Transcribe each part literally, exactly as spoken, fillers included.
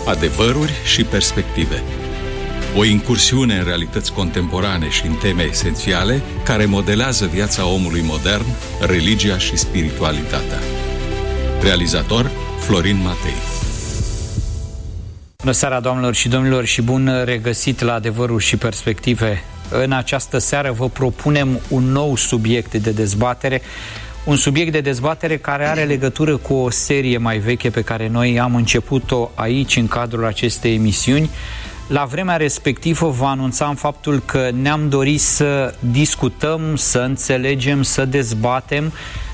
Adevăruri și perspective. O incursiune în realități contemporane și în teme esențiale care modelează viața omului modern, religia și spiritualitatea. Realizator Florin Matei. Bună seara, doamnelor și domnilor, și bun regăsit la Adevăruri și perspective. În această seară vă propunem un nou subiect de dezbatere, un subiect de dezbatere care are legătură cu o serie mai veche pe care noi am început-o aici, în cadrul acestei emisiuni. La vremea respectivă vă anunțam faptul că ne-am dorit să discutăm, să înțelegem, să dezbatem,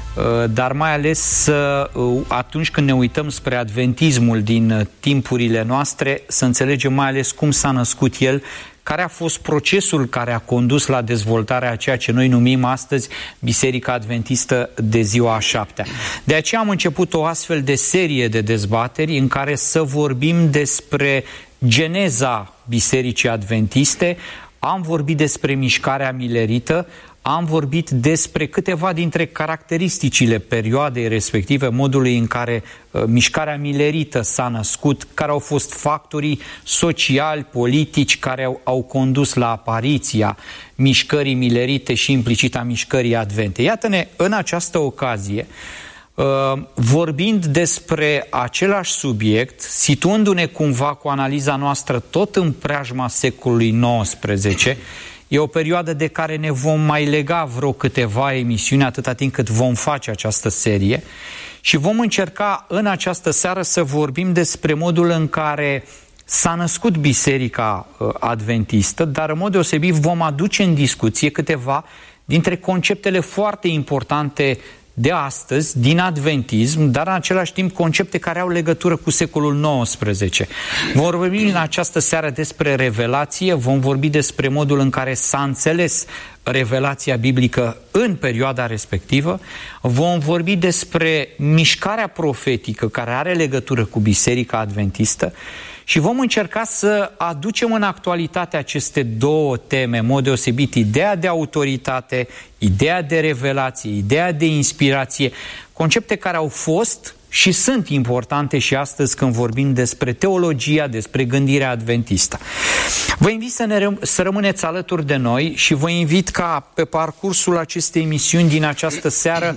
dar mai ales atunci când ne uităm spre adventismul din timpurile noastre, să înțelegem mai ales cum s-a născut el, care a fost procesul care a condus la dezvoltarea a ceea ce noi numim astăzi Biserica Adventistă de ziua a șaptea. De aceea am început o astfel de serie de dezbateri în care să vorbim despre geneza Bisericii Adventiste, am vorbit despre mișcarea milerită, am vorbit despre câteva dintre caracteristicile perioadei respective, modului în care uh, mișcarea milerită s-a născut, care au fost factorii sociali, politici care au, au condus la apariția mișcării milerite și implicit a mișcării advente. Iată-ne, în această ocazie, uh, vorbind despre același subiect, situându-ne cumva cu analiza noastră tot în preajma secolului nouăsprezece, e o perioadă de care ne vom mai lega vreo câteva emisiuni atâta timp cât vom face această serie și vom încerca în această seară să vorbim despre modul în care s-a născut Biserica Adventistă, dar în mod deosebit vom aduce în discuție câteva dintre conceptele foarte importante de astăzi, din adventism, dar în același timp concepte care au legătură cu secolul nouăsprezece. Vom vorbi în această seară despre revelație, vom vorbi despre modul în care s-a înțeles revelația biblică în perioada respectivă, vom vorbi despre mișcarea profetică care are legătură cu Biserica Adventistă și vom încerca să aducem în actualitate aceste două teme, în mod deosebit, ideea de autoritate, ideea de revelație, ideea de inspirație, concepte care au fost și sunt importante și astăzi când vorbim despre teologia, despre gândirea adventistă. Vă invit să, ne răm- să rămâneți alături de noi și vă invit ca pe parcursul acestei emisiuni din această seară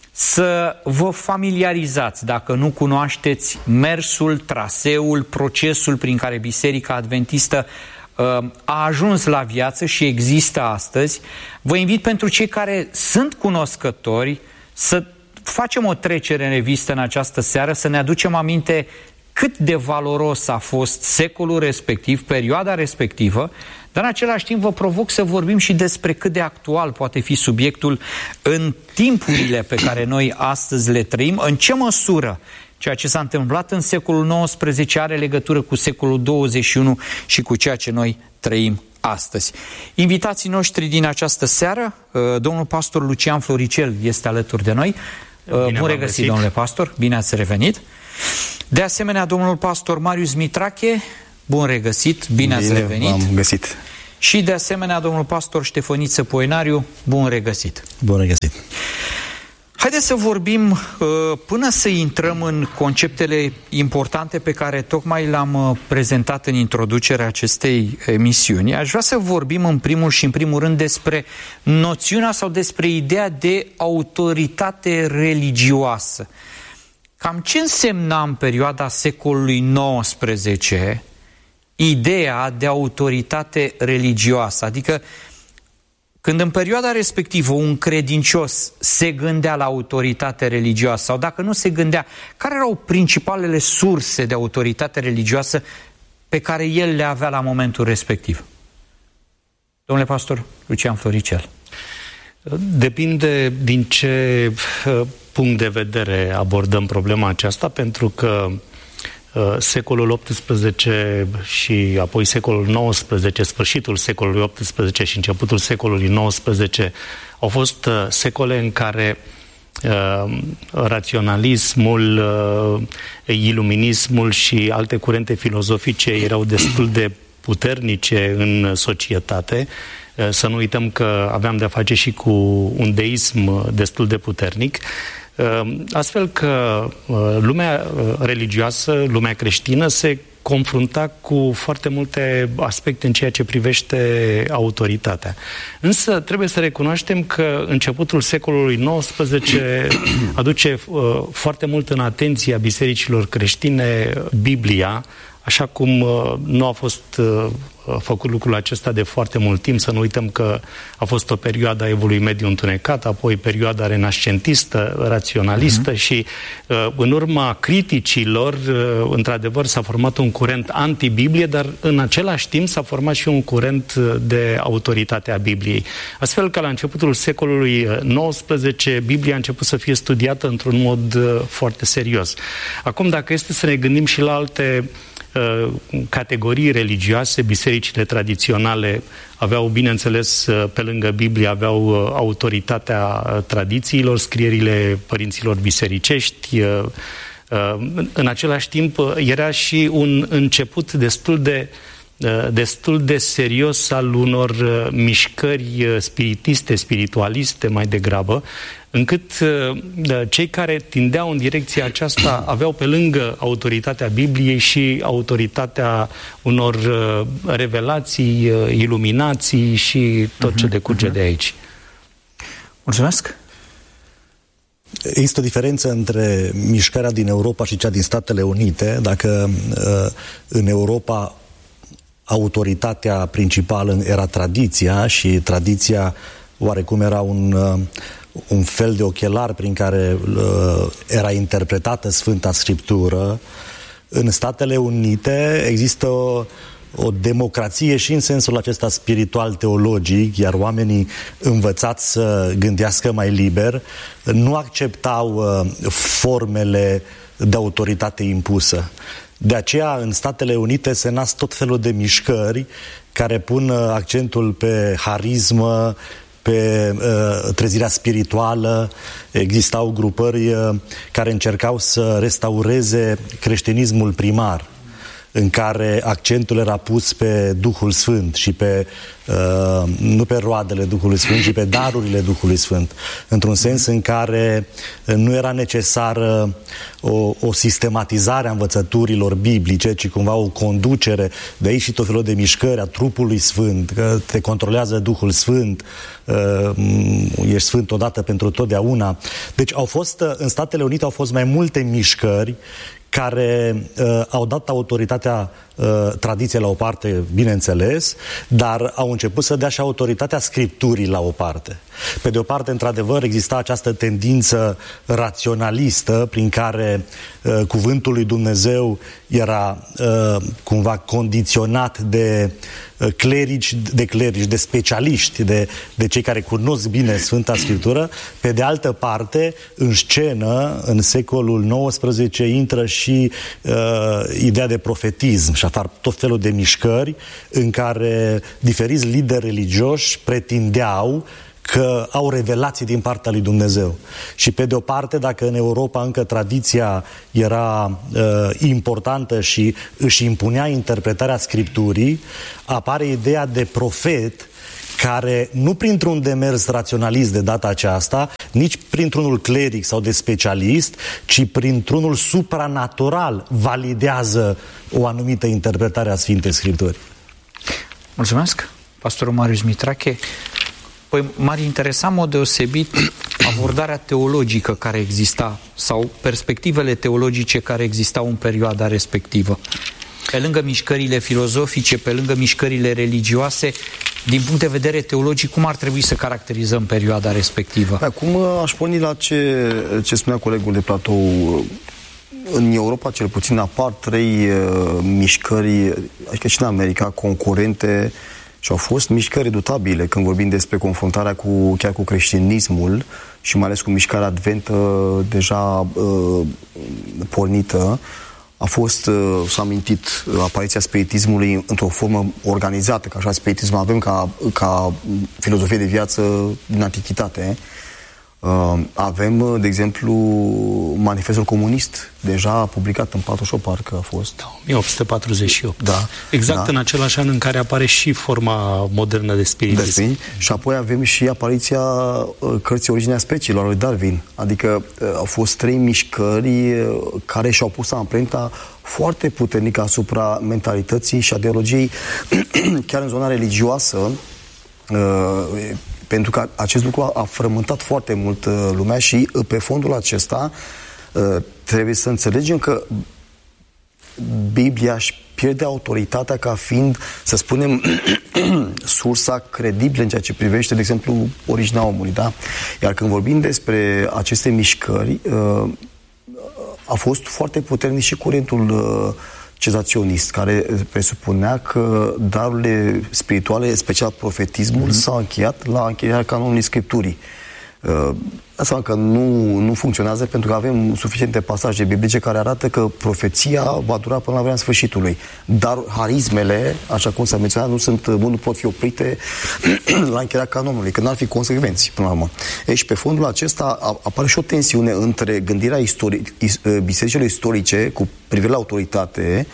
să vă familiarizați, dacă nu cunoașteți, mersul, traseul, procesul prin care Biserica Adventistă uh, a ajuns la viață și există astăzi. Vă invit pentru cei care sunt cunoscători să facem o trecere în revistă în această seară, să ne aducem aminte cât de valoros a fost secolul respectiv, perioada respectivă, dar în același timp vă provoc să vorbim și despre cât de actual poate fi subiectul în timpurile pe care noi astăzi le trăim, în ce măsură ceea ce s-a întâmplat în secolul nouăsprezece are legătură cu secolul douăzeci și unu și cu ceea ce noi trăim astăzi. Invitații noștri din această seară, domnul pastor Lucian Floricel este alături de noi. Bine Bun regăsit, domnule pastor, bine ați revenit. De asemenea, domnul pastor Marius Mitrache, bun regăsit, bine, bine ați revenit. V-am găsit. Și de asemenea, domnul pastor Ștefăniță Poenariu, bun regăsit. Bun regăsit. Haideți să vorbim, până să intrăm în conceptele importante pe care tocmai le-am prezentat în introducerea acestei emisiuni. Aș vrea să vorbim în primul și în primul rând despre noțiunea sau despre ideea de autoritate religioasă. Cam ce însemna în perioada secolului nouăsprezece ideea de autoritate religioasă? Adică când în perioada respectivă un credincios se gândea la autoritate religioasă sau dacă nu se gândea, care erau principalele surse de autoritate religioasă pe care el le avea la momentul respectiv? Domnule pastor Lucian Floricel. Depinde din ce punct de vedere abordăm problema aceasta, pentru că secolul optsprezece și apoi secolul nouăsprezece, sfârșitul secolului optsprezece și începutul secolului nouăsprezece au fost secole în care uh, raționalismul, uh, iluminismul și alte curente filozofice erau destul de puternice în societate. Uh, să nu uităm că aveam de-a face și cu un deism destul de puternic. Astfel că lumea religioasă, lumea creștină se confrunta cu foarte multe aspecte în ceea ce privește autoritatea. Însă trebuie să recunoaștem că începutul secolului nouăsprezece aduce uh, foarte mult în atenția bisericilor creștine Biblia, așa cum uh, nu a fost uh, făcut lucrul acesta de foarte mult timp. Să nu uităm că a fost o perioadă a Evului Mediu întunecat, apoi perioada renascentistă, raționalistă uh-huh. și uh, în urma criticilor, uh, într-adevăr, s-a format un curent anti-Biblie, dar în același timp s-a format și un curent de autoritate a Bibliei. Astfel că la începutul secolului nouăsprezece, Biblia a început să fie studiată într-un mod uh, foarte serios. Acum, dacă este să ne gândim și la alte categorii religioase, bisericile tradiționale aveau, bineînțeles, pe lângă Biblie, aveau autoritatea tradițiilor, scrierile părinților bisericești. În același timp, era și un început destul de destul de serios al unor mișcări spiritiste, spiritualiste mai degrabă, încât cei care tindeau în direcția aceasta aveau pe lângă autoritatea Bibliei și autoritatea unor revelații, iluminații și tot ce decurge de aici. Mulțumesc! Există o diferență între mișcarea din Europa și cea din Statele Unite. Dacă în Europa autoritatea principală era tradiția și tradiția oarecum era un, un fel de ochelar prin care uh, era interpretată Sfânta Scriptură, în Statele Unite există o, o democrație și în sensul acesta spiritual-teologic, iar oamenii învățați să gândească mai liber nu acceptau uh, formele de autoritate impusă. De aceea, în Statele Unite se nasc tot felul de mișcări care pun accentul pe harismă, pe uh, trezirea spirituală. Existau grupări uh, care încercau să restaureze creștinismul primar, în care accentul era pus pe Duhul Sfânt și pe, uh, nu pe roadele Duhului Sfânt, ci pe darurile Duhului Sfânt. Într-un sens în care nu era necesară o, o sistematizare a învățăturilor biblice, ci cumva o conducere, de aici și tot felul de mișcări a trupului Sfânt, că te controlează Duhul Sfânt, uh, ești Sfânt odată pentru totdeauna. Deci au fost, în Statele Unite au fost mai multe mișcări care uh, au dat autoritatea uh, tradiției la o parte, bineînțeles, dar au început să dea și autoritatea Scripturii la o parte. Pe de o parte, într-adevăr, exista această tendință raționalistă prin care uh, cuvântul lui Dumnezeu era uh, cumva condiționat de uh, clerici, de clerici, de specialiști, de, de cei care cunosc bine Sfânta Scriptură. Pe de altă parte, în scenă, în secolul nouăsprezece, intră și uh, ideea de profetism și apar tot felul de mișcări în care diferiți lideri religioși pretindeau că au revelații din partea lui Dumnezeu. Și pe de o parte, dacă în Europa încă tradiția era uh, importantă și își impunea interpretarea Scripturii, apare ideea de profet care, nu printr-un demers raționalist de data aceasta, nici printr-unul cleric sau de specialist, ci printr-unul supranatural validează o anumită interpretare a Sfintei Scripturi. Mulțumesc, pastorul Marius Mitrache. Păi m-ar interesa în mod deosebit abordarea teologică care exista sau perspectivele teologice care existau în perioada respectivă. Pe lângă mișcările filozofice, pe lângă mișcările religioase, din punct de vedere teologic, cum ar trebui să caracterizăm perioada respectivă? Acum aș porni la ce, ce spunea colegul de platou. În Europa, cel puțin, apar trei uh, mișcări, adică și în America, concurente. Și au fost mișcări redutabile când vorbim despre confruntarea cu, chiar cu creștinismul și mai ales cu mișcarea adventă deja uh, pornită. A fost, uh, s-a amintit, uh, apariția spiritismului într-o formă organizată, că așa spiritismul avem ca, ca filozofie de viață din antichitate. Avem, de exemplu, Manifestul Comunist, deja publicat în patruzeci și opt, parcă a fost. Da, o mie opt sute patruzeci și opt. Da. Exact, da. În același an în care apare și forma modernă de spiritism. De spirit. Și apoi avem și apariția cărții Originea Speciilor lui Darwin. Adică au fost trei mișcări care și-au pus amprenta foarte puternică asupra mentalității și ideologiei, chiar în zona religioasă, pentru că acest lucru a frământat foarte mult lumea și pe fondul acesta trebuie să înțelegem că Biblia își pierde autoritatea ca fiind, să spunem, sursa credibilă în ceea ce privește, de exemplu, originea omului, da? Iar când vorbim despre aceste mișcări, a fost foarte puternic și curentul cezaționist, care presupunea că darurile spirituale, special profetismul, mm-hmm. s-a încheiat la încheierea canonului Scripturii. Asta că nu, nu funcționează pentru că avem suficiente pasaje biblice care arată că profeția va dura până la vremea sfârșitului. Dar harismele, așa cum s-a menționat, nu, sunt, nu pot fi oprite la încheierea canonului, că n-ar fi consecvenți până la urmă. E, și pe fondul acesta apare și o tensiune între gândirea istoric, bisericilor istorice cu privire la autoritate,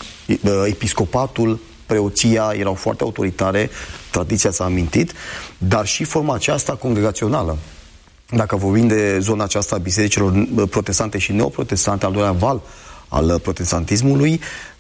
episcopatul, preoția erau foarte autoritare, tradiția s-a amintit, dar și forma aceasta congregațională. Dacă vorbim de zona aceasta a bisericilor protestante și neoprotestante, al doilea val al protestantismului,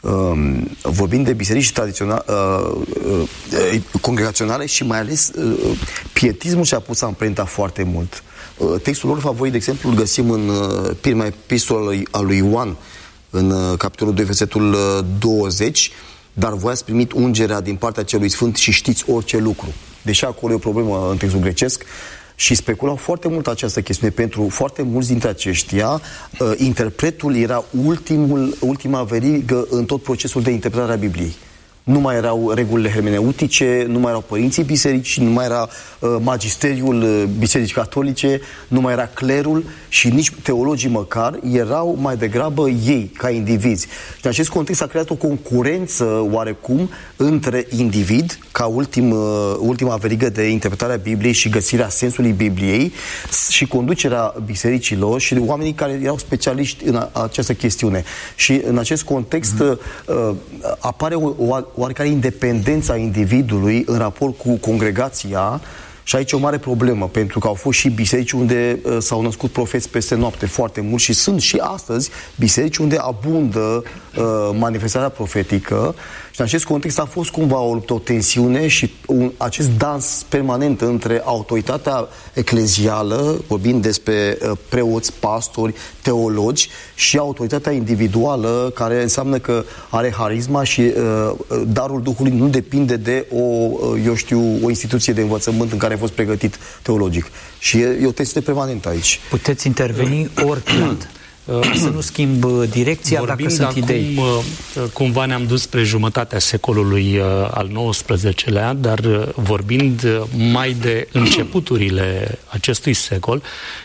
um, vorbim de biserici tradiționale, uh, uh, congregaționale și mai ales uh, pietismul și-a pus amprenta foarte mult. Uh, textul lor favorit, de exemplu, îl găsim în uh, prima epistolă a lui Ioan, în uh, capitolul doi, versetul uh, douăzeci, dar voi ați primit ungerea din partea celui Sfânt și știți orice lucru. Deși acolo e o problemă în textul grecesc, și speculau foarte mult această chestiune. Pentru foarte mulți dintre aceștia, uh, interpretul era ultimul, ultima verigă în tot procesul de interpretare a Bibliei. Nu mai erau regulile hermeneutice, nu mai erau părinții biserici, nu mai era uh, magisteriul uh, bisericii catolice, nu mai era clerul și nici teologii măcar, erau mai degrabă ei, ca indivizi. Și în acest context s-a creat o concurență oarecum între individ, ca ultim, uh, ultima verigă de interpretare a Bibliei și găsirea sensului Bibliei, și conducerea bisericilor și oamenii care erau specialiști în a, această chestiune. Și în acest context uh, uh, apare o, o oarecare independența individului în raport cu congregația. Și aici e o mare problemă, pentru că au fost și biserici unde uh, s-au născut profeți peste noapte foarte mult și sunt și astăzi biserici unde abundă uh, manifestarea profetică. Și în acest context a fost cumva o luptă, o tensiune și un, acest dans permanent între autoritatea eclezială, vorbind despre uh, preoți, pastori, teologi, și autoritatea individuală, care înseamnă că are harisma și uh, darul Duhului nu depinde de o, uh, eu știu, o instituție de învățământ în care a fost pregătit teologic. Și e, e o tensiune permanentă aici. Puteți interveni oricând. Să nu schimb direcția. Vorbim, dacă sunt idei. Cum, cumva ne-am dus spre jumătatea secolului al nouăsprezecelea, dar vorbind mai de începuturile acestui secol,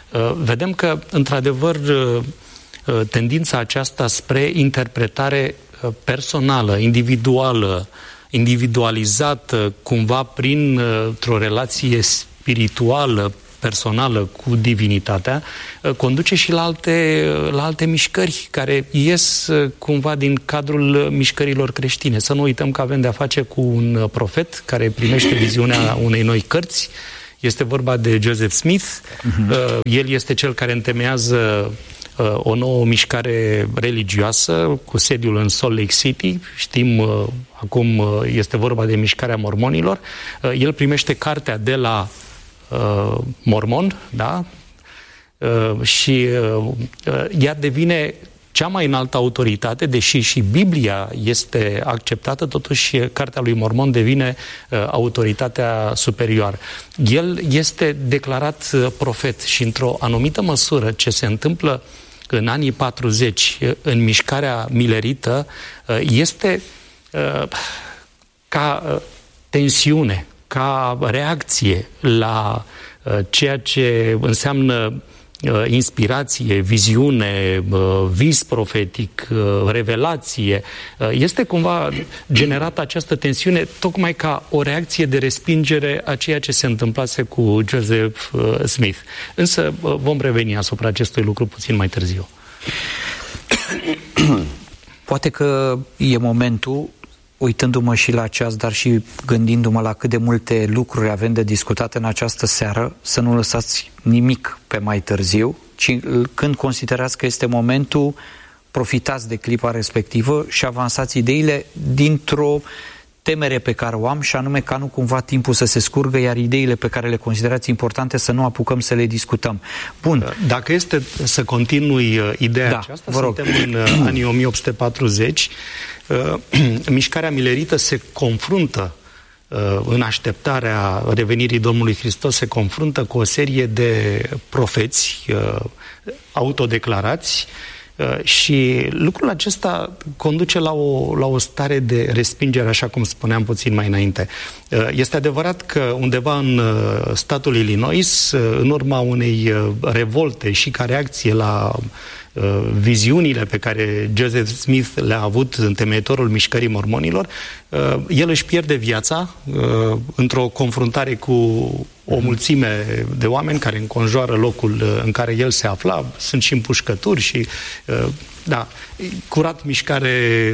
vedem că, într-adevăr, tendința aceasta spre interpretare personală, individuală, individualizată, cumva printr-o relație spirituală, personală cu divinitatea, conduce și la alte, la alte mișcări care ies cumva din cadrul mișcărilor creștine. Să nu uităm că avem de-a face cu un profet care primește viziunea unei noi cărți. Este vorba de Joseph Smith. Uh-huh. El este cel care întemeiază o nouă mișcare religioasă cu sediul în Salt Lake City. Știm, acum este vorba de mișcarea mormonilor. El primește cartea de la Uh, mormon, da? Uh, și uh, ea devine cea mai înaltă autoritate, deși și Biblia este acceptată, totuși cartea lui Mormon devine uh, autoritatea superioară. El este declarat uh, profet și, într-o anumită măsură, ce se întâmplă în anii patruzeci, în mișcarea milerită, uh, este uh, ca uh, tensiune, ca reacție la uh, ceea ce înseamnă inspirație, viziune, vis profetic, revelație, este cumva generată această tensiune tocmai ca o reacție de respingere a ceea ce se întâmplase cu Joseph Smith. Însă vom reveni asupra acestui lucru puțin mai târziu. Poate că e momentul, uitându-mă și la ceas, dar și gândindu-mă la cât de multe lucruri avem de discutat în această seară, să nu lăsați nimic pe mai târziu, ci când considerați că este momentul, profitați de clipa respectivă și avansați ideile dintr-o temere pe care o am, și anume ca nu cumva timpul să se scurgă, iar ideile pe care le considerați importante să nu apucăm să le discutăm. Bun. Dacă este să continui ideea da, aceasta, suntem în anii o mie opt sute patruzeci, mișcarea milerită se confruntă în așteptarea revenirii Domnului Hristos, se confruntă cu o serie de profeți autodeclarați și lucrul acesta conduce la o, la o stare de respingere, așa cum spuneam puțin mai înainte. Este adevărat că undeva în statul Illinois, în urma unei revolte și ca reacție la viziunile pe care Joseph Smith le-a avut, întemeitorul mișcării mormonilor, el își pierde viața într-o confruntare cu o mulțime de oameni care înconjoară locul în care el se afla. Sunt și împușcături și, da, curat mișcare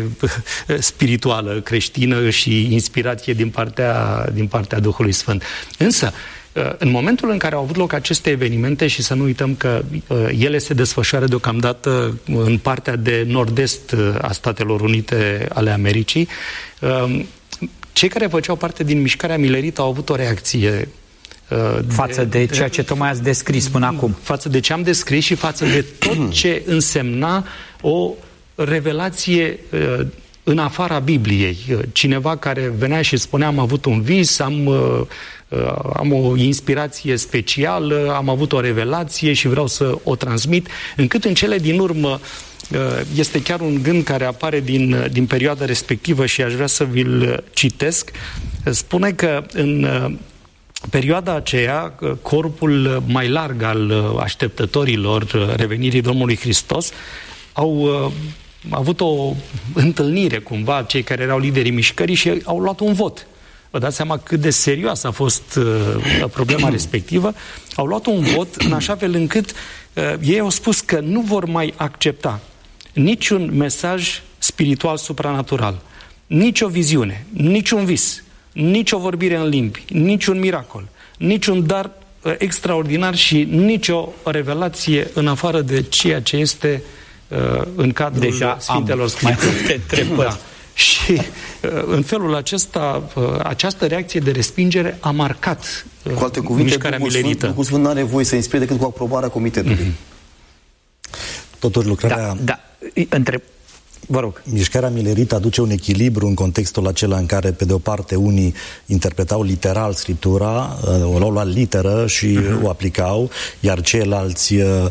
spirituală creștină și inspirație din partea, din partea Duhului Sfânt. Însă, în momentul în care au avut loc aceste evenimente, și să nu uităm că uh, ele se desfășoară deocamdată în partea de nord-est a Statelor Unite ale Americii, uh, cei care făceau parte din mișcarea milerită au avut o reacție uh, față de, de ceea ce tocmai ați descris până acum. Față de ce am descris și față de tot ce însemna o revelație uh, în afara Bibliei. Cineva care venea și spunea: am avut un vis, am... Uh, am o inspirație specială, am avut o revelație și vreau să o transmit, încât în cele din urmă este chiar un gând care apare din, din perioada respectivă și aș vrea să vi-l citesc. Spune că în perioada aceea, corpul mai larg al așteptătorilor revenirii Domnului Hristos au avut o întâlnire cumva, cei care erau liderii mișcării, și au luat un vot. Vă dați seama cât de serioasă a fost uh, problema respectivă. Au luat un vot în așa fel încât uh, ei au spus că nu vor mai accepta niciun mesaj spiritual supranatural, nicio viziune, niciun vis, nicio vorbire în limbi, niciun miracol, niciun dar uh, extraordinar și nicio revelație în afară de ceea ce este uh, în cadrul Deja Sfintelor Scripturi. Mai multe întrebări. Da. Și în felul acesta, această reacție de respingere a marcat cu alte cuvinte, mișcarea milerită. Duhul Sfânt nu are voie să inspire decât cu aprobarea comitetului. Mm-hmm. Totuși lucrarea... Da, da. Întreb... Vă rog. Mișcarea milerită aduce un echilibru în contextul acela în care, pe de o parte, unii interpretau literal Scriptura, o luau la literă și uh-huh. o aplicau, iar ceilalți uh,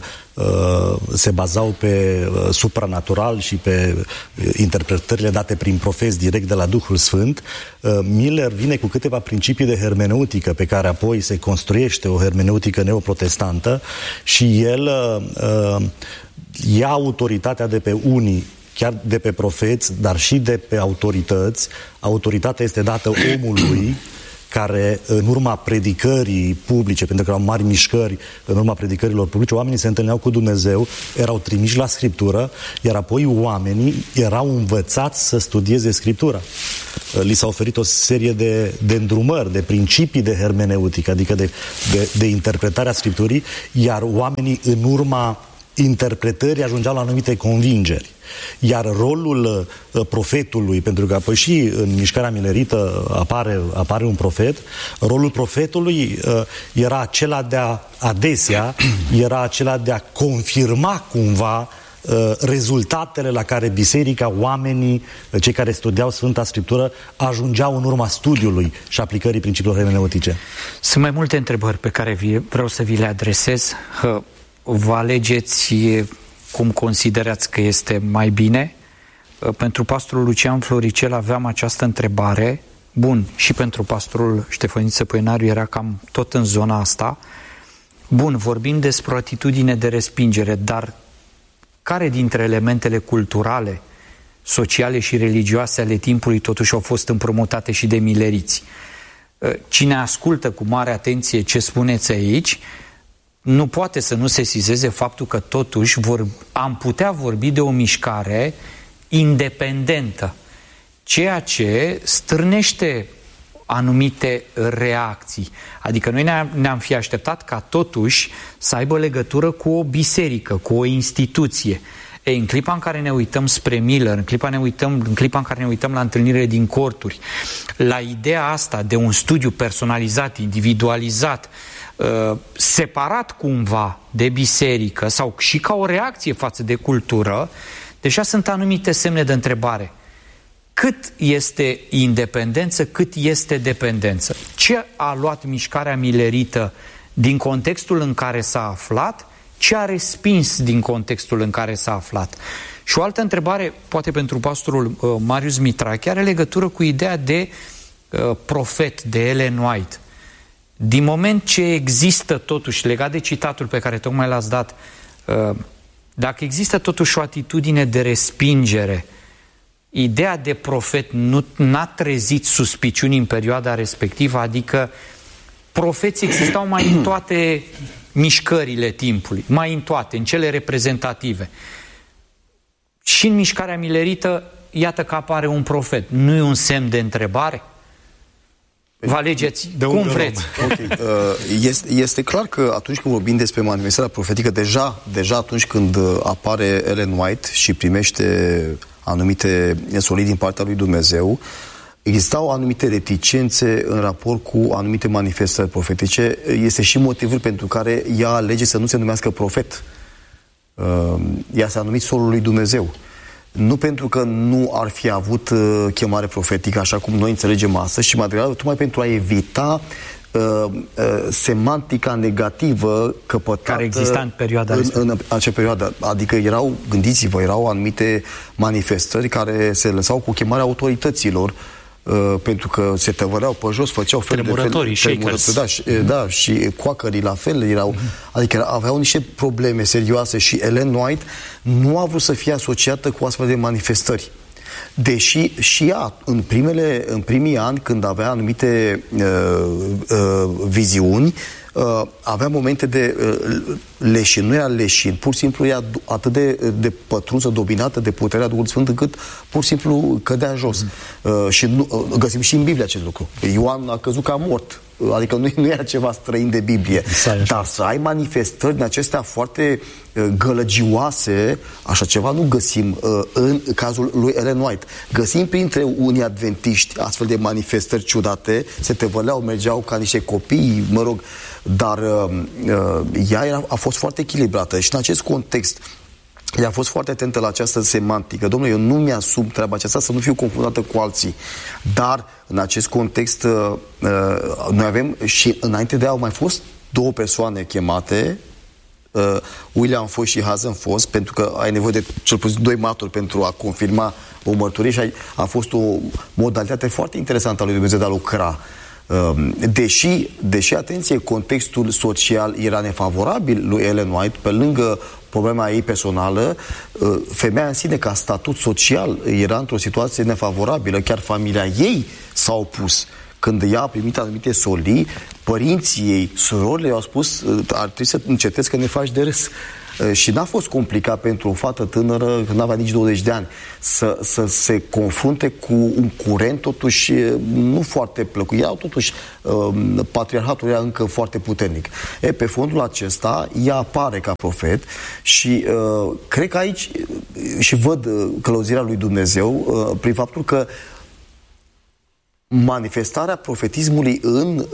se bazau pe uh, supranatural și pe uh, interpretările date prin profeți direct de la Duhul Sfânt. Uh, Miller vine cu câteva principii de hermeneutică pe care apoi se construiește o hermeneutică neoprotestantă și el uh, uh, ia autoritatea de pe unii, chiar de pe profeți, dar și de pe autorități. Autoritatea este dată omului care, în urma predicării publice, pentru că erau mari mișcări, în urma predicărilor publice, oamenii se întâlneau cu Dumnezeu, erau trimiși la Scriptură, iar apoi oamenii erau învățați să studieze Scriptura. Li s-a oferit o serie de, de îndrumări, de principii de hermeneutică, adică de, de, de interpretarea Scripturii, iar oamenii, în urma interpretării, ajungeau la anumite convingeri. Iar rolul uh, profetului, pentru că apoi și în mișcarea milerită apare, apare un profet, rolul profetului uh, era acela de a, adesea, era acela de a confirma cumva uh, rezultatele la care biserica, oamenii, uh, cei care studiau Sfânta Scriptură, ajungeau în urma studiului și aplicării principiilor hermeneutice. Sunt mai multe întrebări pe care vi, vreau să vi le adresez. Vă alegeți cum considerați că este mai bine. Pentru pastorul Lucian Floricel aveam această întrebare. Bun, și pentru pastorul Ștefăniță Păinariu era cam tot în zona asta. Bun, vorbim despre o atitudine de respingere, dar care dintre elementele culturale, sociale și religioase ale timpului totuși au fost împrumutate și de mileriți? Cine ascultă cu mare atenție ce spuneți aici, nu poate să nu sesizeze faptul că totuși vor, am putea vorbi de o mișcare independentă, ceea ce stârnește anumite reacții. Adică noi ne-am, ne-am fi așteptat ca totuși să aibă legătură cu o biserică, cu o instituție. Ei, în clipa în care ne uităm spre Miller, în clipa, ne uităm, în clipa în care ne uităm la întâlnirile din corturi, la ideea asta de un studiu personalizat, individualizat, uh, separat cumva de biserică sau și ca o reacție față de cultură, deja sunt anumite semne de întrebare. Cât este independență, cât este dependență? Ce a luat mișcarea millerită din contextul în care s-a aflat? Ce a respins din contextul în care s-a aflat? Și o altă întrebare, poate pentru pastorul uh, Marius Mitrache, are legătură cu ideea de uh, profet, de Ellen White. Din moment ce există totuși, legat de citatul pe care tocmai l-ați dat, uh, dacă există totuși o atitudine de respingere, ideea de profet nu n-a trezit suspiciuni în perioada respectivă, adică profeții existau mai în toate mișcările timpului, mai în toate, în cele reprezentative. Și în mișcarea millerită, iată că apare un profet. Nu e un semn de întrebare? Vă alegeți de cum vreți. Okay. Este, este clar că atunci când vorbim despre manifestarea profetică, deja, deja atunci când apare Ellen White și primește anumite solii din partea lui Dumnezeu, existau anumite reticențe în raport cu anumite manifestări profetice. Este și motivul pentru care ea alege să nu se numească profet. Ea s-a numit solul lui Dumnezeu. Nu pentru că nu ar fi avut chemare profetică, așa cum noi înțelegem astăzi, ci mai degrabă tocmai pentru a evita uh, uh, semantica negativă căpătată care exista în perioada în, în acea perioadă. Adică erau, gândiți-vă, erau anumite manifestări care se lăsau cu chemarea autorităților, Uh, pentru că se tăvăreau pe jos, făceau fel de fel, tremurători, da, și, mm-hmm. da, și coacării la fel erau, mm-hmm. adică aveau niște probleme serioase și Ellen White nu a vrut să fie asociată cu astfel de manifestări. Deși și ea, în, primele, în primii ani, când avea anumite uh, uh, viziuni, uh, avea momente de uh, leșin, nu era leșin, pur și simplu era atât de, de pătrunsă, dominată de puterea Duhului Sfânt, încât pur și simplu cădea jos. Mm. Uh, și nu, uh, găsim și în Biblie acest lucru. Ioan a căzut ca mort. Adică nu, nu era ceva străin de Biblie. Dar să ai manifestări din acestea foarte uh, gălăgioase, așa ceva nu găsim uh, în cazul lui Ellen White. Găsim printre unii adventiști astfel de manifestări ciudate, se tevăleau, mergeau ca niște copii, mă rog, dar uh, uh, ea era, a fost foarte echilibrată și în acest context ea a fost foarte atentă la această semantică. Domnule, eu nu mi-asum treaba aceasta să nu fiu confundată cu alții. Dar, în acest context, uh, uh, noi avem și înainte de ea au mai fost două persoane chemate, uh, William Foss și Hazen Foss, pentru că ai nevoie de cel puțin doi martori pentru a confirma o mărturie și a, a fost o modalitate foarte interesantă a lui Dumnezeu de a lucra. Deși, deși, atenție, contextul social era nefavorabil lui Ellen White, pe lângă problema ei personală, femeia în sine, ca statut social, era într-o situație nefavorabilă. Chiar familia ei s-a opus. Când ea a primit anumite solii, părinții ei, surorile i-au spus, ar trebui să încetezi că ne faci de râs. Și n-a fost complicat pentru o fată tânără, când n-avea nici douăzeci de ani, să, să se confrunte cu un curent totuși nu foarte plăcut. Erau totuși, patriarhatul era încă foarte puternic. E, pe fondul acesta, ea apare ca profet și uh, cred că aici și văd călăuzirea lui Dumnezeu uh, prin faptul că manifestarea profetismului în,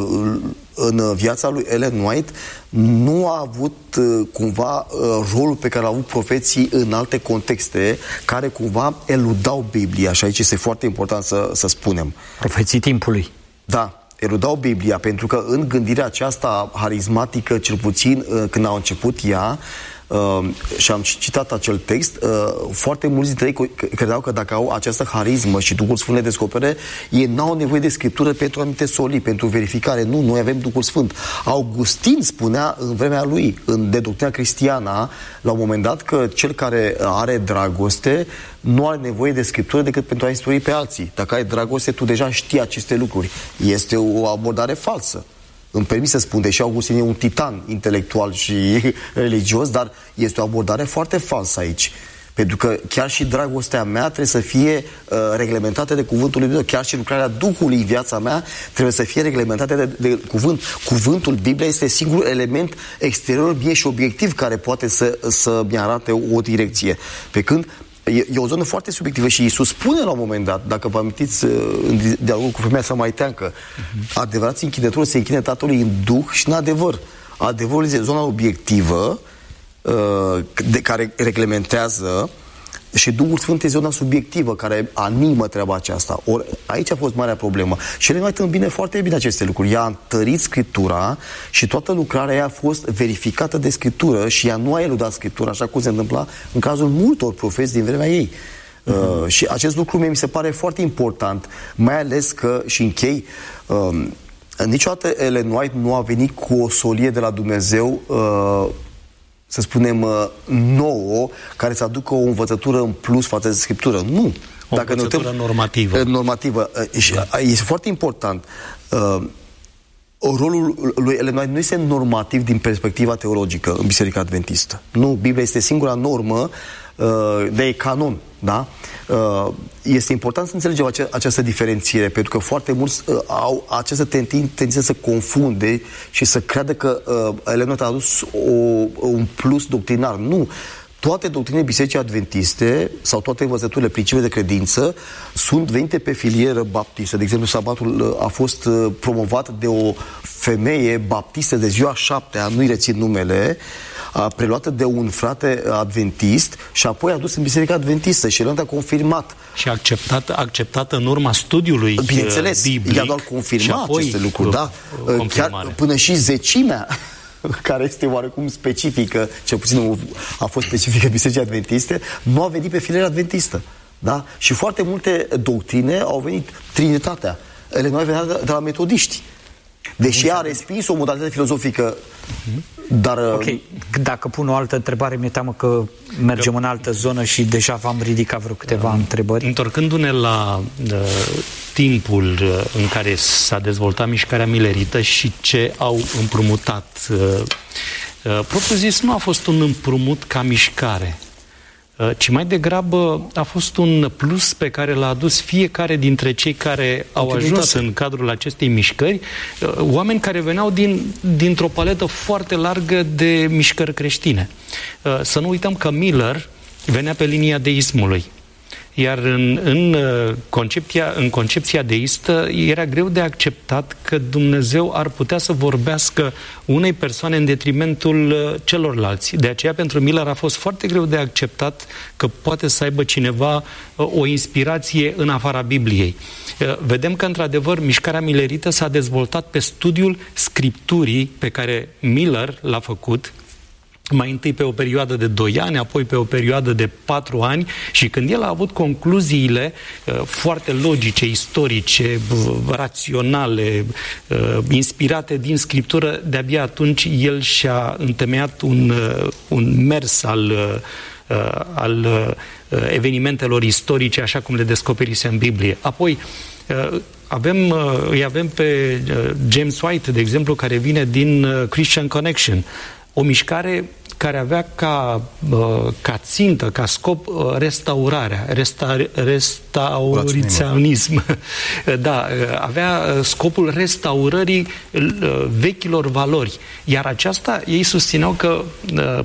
în viața lui Ellen White nu a avut cumva rolul pe care l-au avut profeții în alte contexte care cumva eludau Biblia și aici este foarte important să, să spunem. Profeții timpului. Da, eludau Biblia pentru că în gândirea aceasta harismatică, cel puțin când a început ea, uh, și am citat acel text, uh, foarte mulți dintre ei credeau că dacă au această harismă și Duhul Sfânt le descopere, ei n-au nevoie de Scriptură pentru anumite solii, pentru verificare. Nu, noi avem Duhul Sfânt. Augustin spunea în vremea lui, în de doctrina cristiană, la un moment dat, că cel care are dragoste nu are nevoie de Scriptură decât pentru a instrui pe alții. Dacă ai dragoste, tu deja știi aceste lucruri. Este o abordare falsă. Îmi permis să spun, deși Augustin e un titan intelectual și religios, dar este o abordare foarte falsă aici. Pentru că chiar și dragostea mea trebuie să fie uh, reglementată de cuvântul lui Dumnezeu. Chiar și lucrarea Duhului în viața mea trebuie să fie reglementată de, de cuvânt. Cuvântul Biblia este singurul element exterior mie și obiectiv care poate să, să-mi arate o, o direcție. Pe când E, e o zonă foarte subiectivă și Iisus spune la un moment dat, dacă vă amintiți în dialogul cu femeia samariteancă, uh-huh. adevărați închinători se închine Tatălui în duh și în adevăr. Adevărul este zona obiectivă uh, de care reglementează și Duhul Sfânt este zona subiectivă care animă treaba aceasta. Or, aici a fost marea problemă. Și el mai întâmpină foarte bine aceste lucruri. Ea a întărit Scriptura și toată lucrarea ea a fost verificată de Scriptură și ea nu a eludat Scriptura, așa cum se întâmpla în cazul multor profeți din vremea ei. Uh-huh. Uh, și acest lucru mie mi se pare foarte important, mai ales că, și închei, uh, niciodată Ellen White nu a venit cu o solie de la Dumnezeu uh, să spunem, nouă, care să aducă o învățătură în plus față de Scriptură. Nu. O Dacă învățătură ne uităm, normativă. Normativă. Da. Este foarte important. Rolul lui Ellen White nu este normativ din perspectiva teologică în Biserica Adventistă. Nu, Biblia este singura normă de canon. Da? Este important să înțelegem ace- această diferențiere, pentru că foarte mulți au această tendință să confunde și să creadă că Ellen White a adus o, un plus doctrinar. Nu. Toate doctrinele Bisericii Adventiste sau toate învățăturile, principiile de credință sunt venite pe filieră baptistă. De exemplu, sabatul a fost promovat de o femeie baptistă de ziua șaptea, nu-i rețin numele, a preluată de un frate adventist și apoi a dus în Biserica Adventistă și el a confirmat. Și acceptat, acceptat în urma studiului bineînțeles, biblic. I-a doar confirmat aceste lucruri, da? Chiar până și zecimea care este oarecum specifică, cel puțin a fost specifică Bisericii Adventiste, nu a venit pe filieră adventistă. Da? Și foarte multe doctrine au venit, Trinitatea. Ele nu au venit de la metodiști. Deși a respins o modalitate filozofică, dar... Ok, dacă pun o altă întrebare, mi-e teamă că mergem că... în altă zonă și deja v-am ridicat vreo câteva uh, întrebări. Întorcându-ne la uh, timpul uh, în care s-a dezvoltat mișcarea milerită și ce au împrumutat, uh, uh, propriu zis, nu a fost un împrumut ca mișcare, ci mai degrabă a fost un plus pe care l-a adus fiecare dintre cei care au ajuns în cadrul acestei mișcări, oameni care veneau din, dintr-o paletă foarte largă de mișcări creștine. Să nu uităm că Miller venea pe linia deismului. Iar în, în, concepția, în concepția deistă era greu de acceptat că Dumnezeu ar putea să vorbească unei persoane în detrimentul celorlalți. De aceea pentru Miller a fost foarte greu de acceptat că poate să aibă cineva o inspirație în afara Bibliei. Vedem că într-adevăr mișcarea millerită s-a dezvoltat pe studiul Scripturii pe care Miller l-a făcut, mai întâi pe o perioadă de doi ani, apoi pe o perioadă de patru ani și când el a avut concluziile uh, foarte logice, istorice, uh, raționale, uh, inspirate din Scriptură, de-abia atunci el și-a întemeiat un, uh, un mers al, uh, al uh, evenimentelor istorice așa cum le descoperise în Biblie. Apoi, uh, avem, uh, îi avem pe uh, James White, de exemplu, care vine din uh, Christian Connection, o mișcare care avea ca, ca țintă, ca scop restaurarea, resta, restauriționism. Da, avea scopul restaurării vechilor valori. Iar aceasta, ei susțineau că